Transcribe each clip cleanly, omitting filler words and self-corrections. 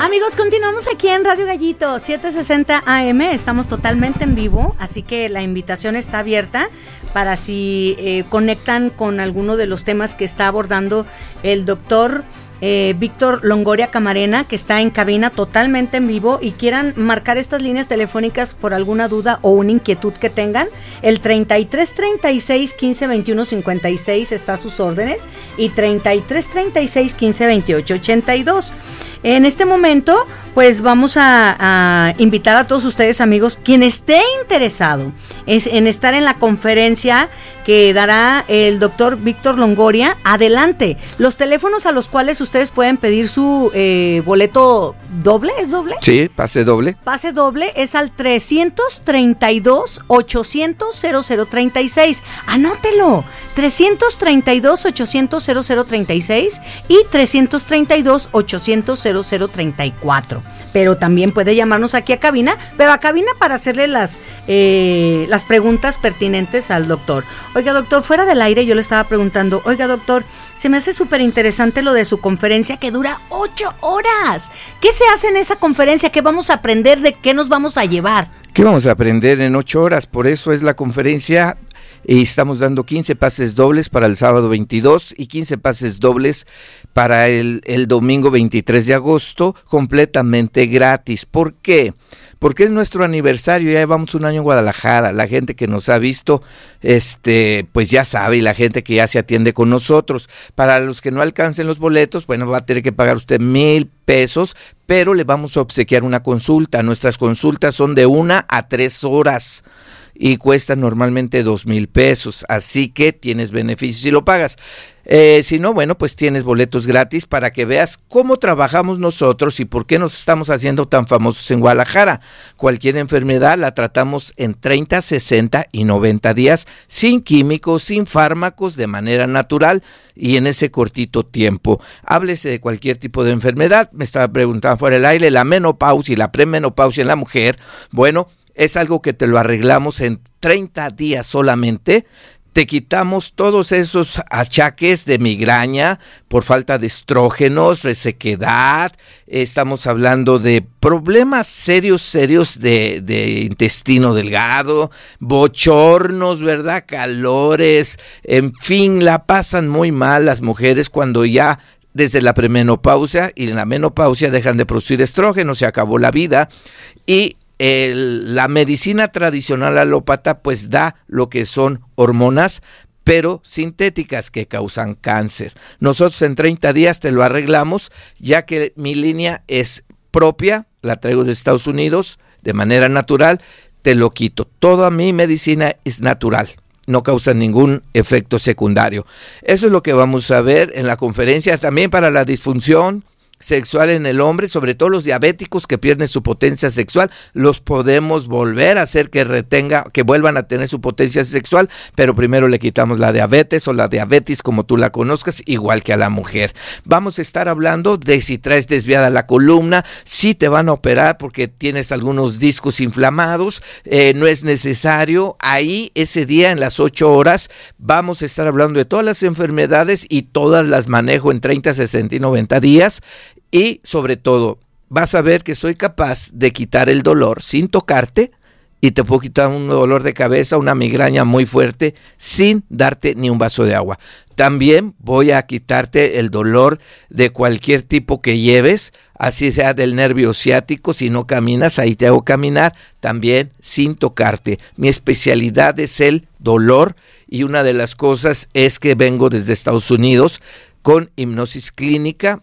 Amigos, continuamos aquí en Radio Gallito 760 AM, estamos totalmente en vivo, así que la invitación está abierta para si conectan con alguno de los temas que está abordando el doctor Víctor Longoria Camarena, que está en cabina totalmente en vivo, y quieran marcar estas líneas telefónicas por alguna duda o una inquietud que tengan. El 33 36 15 21 56 está a sus órdenes, y 33 36 15 28 82. En este momento, pues vamos a invitar a todos ustedes, amigos, quien esté interesado en estar en la conferencia que dará el doctor Víctor Longoria. Adelante. Los teléfonos a los cuales ustedes pueden pedir su boleto doble, ¿es doble? Sí, pase doble. Pase doble es al 332-800-0036. Anótelo. 332-800-0036 y 332-800-0034. Pero también puede llamarnos aquí a cabina, para hacerle las preguntas pertinentes al doctor. Oiga, doctor, fuera del aire yo le estaba preguntando, oiga, doctor, se me hace súper interesante lo de su conferencia que dura 8 horas. ¿Qué se hace en esa conferencia? ¿Qué vamos a aprender? ¿De qué nos vamos a llevar? ¿Qué vamos a aprender en 8 horas? Por eso es la conferencia. Y estamos dando 15 pases dobles para el sábado 22 y 15 pases dobles para el domingo 23 de agosto, completamente gratis. ¿Por qué? Porque es nuestro aniversario, ya llevamos un año en Guadalajara. La gente que nos ha visto, pues ya sabe, y la gente que ya se atiende con nosotros. Para los que no alcancen los boletos, bueno, va a tener que pagar usted 1,000 pesos, pero le vamos a obsequiar una consulta. Nuestras consultas son de 1 a 3 horas. Y cuesta normalmente 2,000 pesos, así que tienes beneficios si lo pagas. Si no, bueno, pues tienes boletos gratis para que veas cómo trabajamos nosotros y por qué nos estamos haciendo tan famosos en Guadalajara. Cualquier enfermedad la tratamos en 30, 60 y 90 días, sin químicos, sin fármacos, de manera natural y en ese cortito tiempo. Háblese de cualquier tipo de enfermedad. Me estaba preguntando fuera del aire, la menopausia y la premenopausia en la mujer. Bueno, es algo que te lo arreglamos en 30 días solamente. Te quitamos todos esos achaques de migraña por falta de estrógenos, resequedad. Estamos hablando de problemas serios de intestino delgado, bochornos, ¿verdad? Calores, en fin, la pasan muy mal las mujeres cuando ya desde la premenopausia y en la menopausia dejan de producir estrógeno, se acabó la vida. Y la medicina tradicional alópata pues da lo que son hormonas, pero sintéticas que causan cáncer. Nosotros en 30 días te lo arreglamos, ya que mi línea es propia, la traigo de Estados Unidos de manera natural, te lo quito. Toda mi medicina es natural, no causa ningún efecto secundario. Eso es lo que vamos a ver en la conferencia. También para la disfunción sexual en el hombre, sobre todo los diabéticos que pierden su potencia sexual, los podemos volver a hacer que vuelvan a tener su potencia sexual, pero primero le quitamos la diabetes o la diabetes como tú la conozcas, igual que a la mujer. Vamos a estar hablando de si traes desviada la columna, si te van a operar porque tienes algunos discos inflamados, no es necesario. Ahí ese día en las 8 horas vamos a estar hablando de todas las enfermedades y todas las manejo en 30, 60 y 90 días. Y sobre todo, vas a ver que soy capaz de quitar el dolor sin tocarte y te puedo quitar un dolor de cabeza, una migraña muy fuerte, sin darte ni un vaso de agua. También voy a quitarte el dolor de cualquier tipo que lleves, así sea del nervio ciático. Si no caminas, ahí te hago caminar, también sin tocarte. Mi especialidad es el dolor y una de las cosas es que vengo desde Estados Unidos con hipnosis clínica.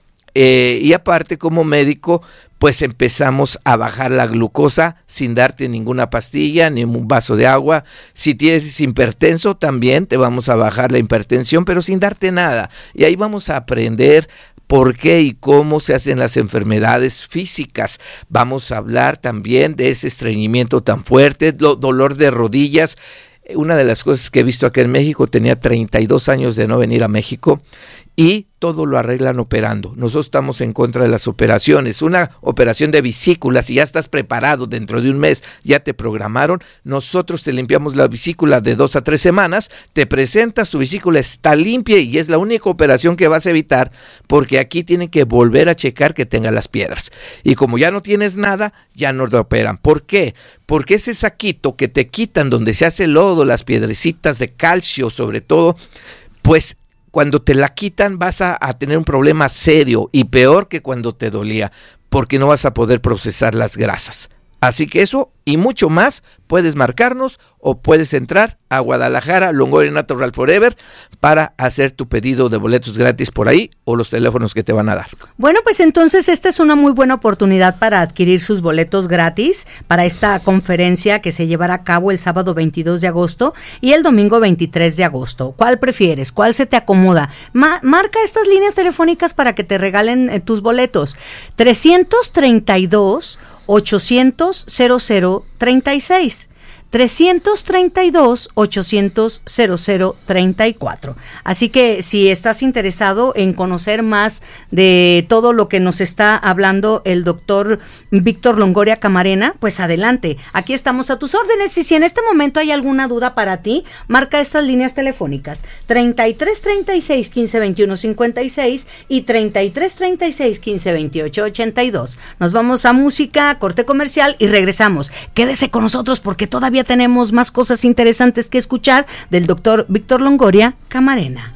Y aparte como médico pues empezamos a bajar la glucosa sin darte ninguna pastilla ni un vaso de agua. Si tienes hipertenso también te vamos a bajar la hipertensión, pero sin darte nada. Y ahí vamos a aprender por qué y cómo se hacen las enfermedades físicas. Vamos a hablar también de ese estreñimiento tan fuerte, dolor de rodillas. Una de las cosas que he visto acá en México, tenía 32 años de no venir a México y todo lo arreglan operando. Nosotros estamos en contra de las operaciones. Una operación de vesícula, si ya estás preparado dentro de un mes, ya te programaron, nosotros te limpiamos la vesícula de 2 a 3 semanas, te presentas, tu vesícula está limpia y es la única operación que vas a evitar, porque aquí tienen que volver a checar que tenga las piedras. Y como ya no tienes nada, ya no te operan. ¿Por qué? Porque ese saquito que te quitan donde se hace lodo, las piedrecitas de calcio sobre todo, pues cuando te la quitan vas a tener un problema serio y peor que cuando te dolía, porque no vas a poder procesar las grasas. Así que eso y mucho más puedes marcarnos o puedes entrar a Guadalajara, Longoria Natural Forever, para hacer tu pedido de boletos gratis por ahí o los teléfonos que te van a dar. Bueno, pues entonces esta es una muy buena oportunidad para adquirir sus boletos gratis para esta conferencia que se llevará a cabo el sábado 22 de agosto y el domingo 23 de agosto. ¿Cuál prefieres? ¿Cuál se te acomoda? Marca estas líneas telefónicas para que te regalen tus boletos. 332 800 0036 332 800 0034. Así que si estás interesado en conocer más de todo lo que nos está hablando el doctor Víctor Longoria Camarena, pues adelante, aquí estamos a tus órdenes. Y si en este momento hay alguna duda para ti, marca estas líneas telefónicas 33 36 15 21 56 y 33 36 15 28 82. Nos vamos a música, corte comercial y regresamos. Quédese con nosotros porque todavía tenemos más cosas interesantes que escuchar del doctor Víctor Longoria Camarena.